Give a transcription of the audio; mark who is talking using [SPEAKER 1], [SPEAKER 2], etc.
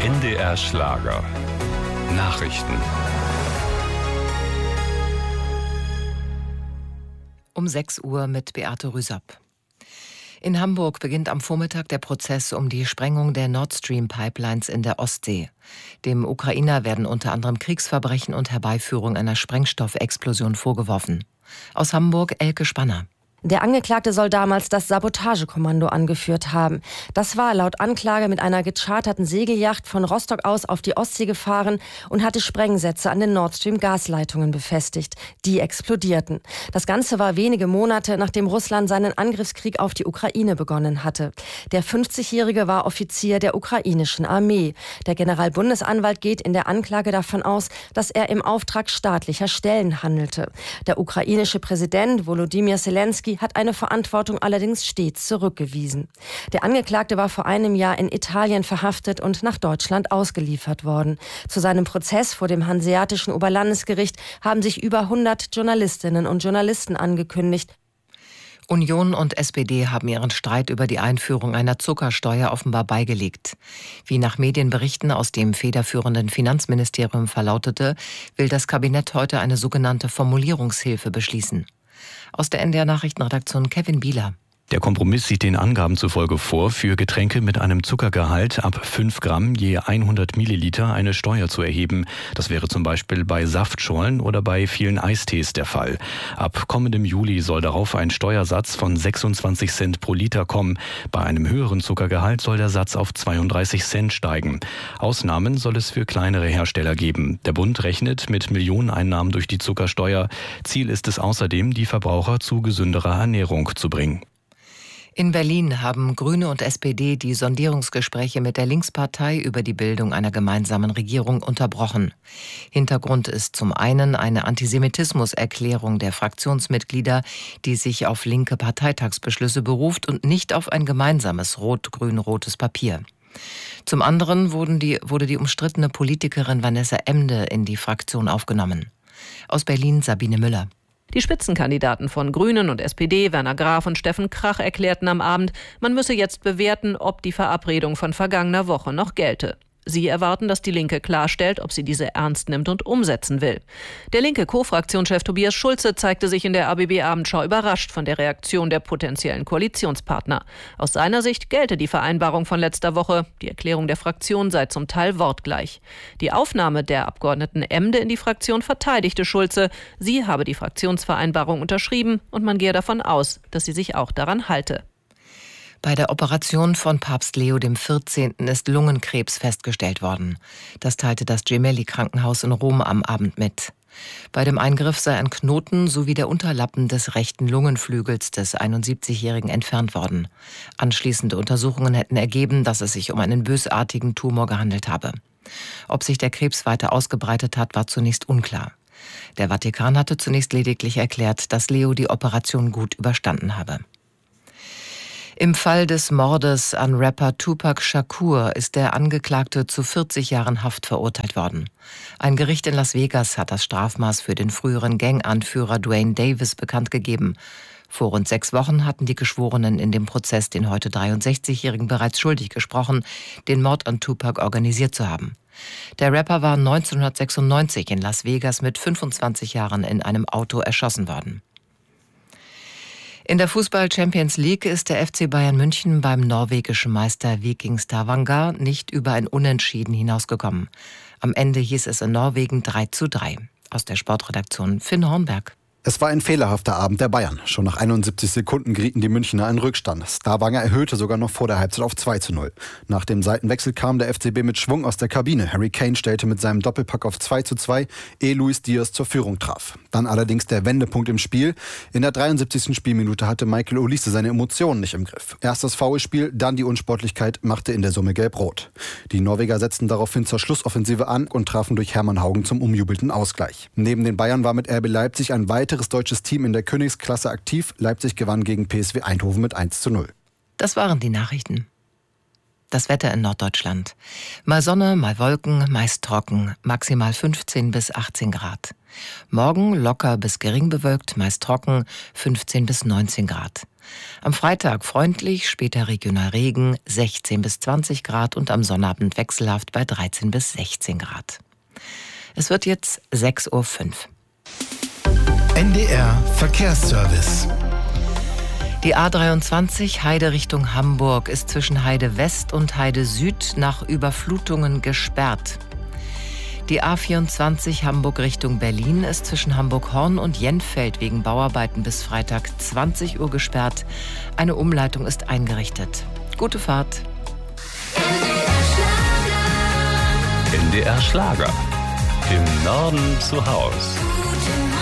[SPEAKER 1] NDR Schlager. Nachrichten.
[SPEAKER 2] Um 6 Uhr mit Beate Rüsapp. In Hamburg beginnt am Vormittag der Prozess um die Sprengung der Nord Stream Pipelines in der Ostsee. Dem Ukrainer werden unter anderem Kriegsverbrechen und Herbeiführung einer Sprengstoffexplosion vorgeworfen. Aus Hamburg Elke Spanner.
[SPEAKER 3] Der Angeklagte soll damals das Sabotagekommando angeführt haben. Das war laut Anklage mit einer gecharterten Segelyacht von Rostock aus auf die Ostsee gefahren und hatte Sprengsätze an den Nord Stream Gasleitungen befestigt. Die explodierten. Das Ganze war wenige Monate, nachdem Russland seinen Angriffskrieg auf die Ukraine begonnen hatte. Der 50-Jährige war Offizier der ukrainischen Armee. Der Generalbundesanwalt geht in der Anklage davon aus, dass er im Auftrag staatlicher Stellen handelte. Der ukrainische Präsident Volodymyr Zelensky hat eine Verantwortung allerdings stets zurückgewiesen. Der Angeklagte war vor einem Jahr in Italien verhaftet und nach Deutschland ausgeliefert worden. Zu seinem Prozess vor dem Hanseatischen Oberlandesgericht haben sich über 100 Journalistinnen und Journalisten angekündigt.
[SPEAKER 2] Union und SPD haben ihren Streit über die Einführung einer Zuckersteuer offenbar beigelegt. Wie nach Medienberichten aus dem federführenden Finanzministerium verlautete, will das Kabinett heute eine sogenannte Formulierungshilfe beschließen. Aus der NDR Nachrichtenredaktion Kevin Bieler.
[SPEAKER 4] Der Kompromiss sieht den Angaben zufolge vor, für Getränke mit einem Zuckergehalt ab 5 Gramm je 100 Milliliter eine Steuer zu erheben. Das wäre zum Beispiel bei Saftschorlen oder bei vielen Eistees der Fall. Ab kommendem Juli soll darauf ein Steuersatz von 26 Cent pro Liter kommen. Bei einem höheren Zuckergehalt soll der Satz auf 32 Cent steigen. Ausnahmen soll es für kleinere Hersteller geben. Der Bund rechnet mit Millioneneinnahmen durch die Zuckersteuer. Ziel ist es außerdem, die Verbraucher zu gesünderer Ernährung zu bringen.
[SPEAKER 2] In Berlin haben Grüne und SPD die Sondierungsgespräche mit der Linkspartei über die Bildung einer gemeinsamen Regierung unterbrochen. Hintergrund ist zum einen eine Antisemitismuserklärung der Fraktionsmitglieder, die sich auf linke Parteitagsbeschlüsse beruft und nicht auf ein gemeinsames rot-grün-rotes Papier. Zum anderen wurde die umstrittene Politikerin Vanessa Emde in die Fraktion aufgenommen. Aus Berlin Sabine Müller.
[SPEAKER 5] Die Spitzenkandidaten von Grünen und SPD, Werner Graf und Steffen Krach, erklärten am Abend, man müsse jetzt bewerten, ob die Verabredung von vergangener Woche noch gelte. Sie erwarten, dass die Linke klarstellt, ob sie diese ernst nimmt und umsetzen will. Der linke Co-Fraktionschef Tobias Schulze zeigte sich in der ABB-Abendschau überrascht von der Reaktion der potenziellen Koalitionspartner. Aus seiner Sicht gelte die Vereinbarung von letzter Woche. Die Erklärung der Fraktion sei zum Teil wortgleich. Die Aufnahme der Abgeordneten Emde in die Fraktion verteidigte Schulze. Sie habe die Fraktionsvereinbarung unterschrieben und man gehe davon aus, dass sie sich auch daran halte.
[SPEAKER 2] Bei der Operation von Papst Leo XIV. Ist Lungenkrebs festgestellt worden. Das teilte das Gemelli-Krankenhaus in Rom am Abend mit. Bei dem Eingriff sei ein Knoten sowie der Unterlappen des rechten Lungenflügels des 71-Jährigen entfernt worden. Anschließende Untersuchungen hätten ergeben, dass es sich um einen bösartigen Tumor gehandelt habe. Ob sich der Krebs weiter ausgebreitet hat, war zunächst unklar. Der Vatikan hatte zunächst lediglich erklärt, dass Leo die Operation gut überstanden habe. Im Fall des Mordes an Rapper Tupac Shakur ist der Angeklagte zu 40 Jahren Haft verurteilt worden. Ein Gericht in Las Vegas hat das Strafmaß für den früheren Ganganführer Duane Davis bekannt gegeben. Vor rund 6 Wochen hatten die Geschworenen in dem Prozess den heute 63-Jährigen bereits schuldig gesprochen, den Mord an Tupac organisiert zu haben. Der Rapper war 1996 in Las Vegas mit 25 Jahren in einem Auto erschossen worden. In der Fußball-Champions League ist der FC Bayern München beim norwegischen Meister Viking Stavanger nicht über ein Unentschieden hinausgekommen. Am Ende hieß es in Norwegen 3:3. Aus der Sportredaktion Finn Hornberg.
[SPEAKER 6] Es war ein fehlerhafter Abend der Bayern. Schon nach 71 Sekunden gerieten die Münchner in Rückstand. Stavanger erhöhte sogar noch vor der Halbzeit auf 2:0. Nach dem Seitenwechsel kam der FCB mit Schwung aus der Kabine. Harry Kane stellte mit seinem Doppelpack auf 2:2, ehe Luis Diaz zur Führung traf. Dann allerdings der Wendepunkt im Spiel. In der 73. Spielminute hatte Michael Olise seine Emotionen nicht im Griff. Erst das Foulspiel, dann die Unsportlichkeit machte in der Summe gelb-rot. Die Norweger setzten daraufhin zur Schlussoffensive an und trafen durch Hermann Haugen zum umjubelten Ausgleich. Neben den Bayern war mit RB Leipzig ein weiteres deutsches Team in der Königsklasse aktiv. Leipzig gewann gegen PSV Eindhoven mit 1:0.
[SPEAKER 2] Das waren die Nachrichten. Das Wetter in Norddeutschland. Mal Sonne, mal Wolken, meist trocken, maximal 15 bis 18 Grad. Morgen locker bis gering bewölkt, meist trocken, 15 bis 19 Grad. Am Freitag freundlich, später regional Regen, 16 bis 20 Grad und am Sonnabend wechselhaft bei 13 bis 16 Grad. Es wird jetzt 6:05 Uhr.
[SPEAKER 7] NDR Verkehrsservice.
[SPEAKER 2] Die A23 Heide Richtung Hamburg ist zwischen Heide West und Heide Süd nach Überflutungen gesperrt. Die A24 Hamburg Richtung Berlin ist zwischen Hamburg-Horn und Jenfeld wegen Bauarbeiten bis Freitag 20 Uhr gesperrt. Eine Umleitung ist eingerichtet. Gute Fahrt.
[SPEAKER 1] NDR Schlager. Im Norden zu Haus.